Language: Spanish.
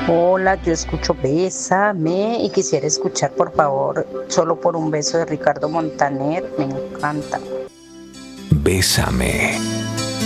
Hola, yo escucho Bésame y quisiera escuchar por favor Solo por un beso de Ricardo Montaner, me encanta. Bésame.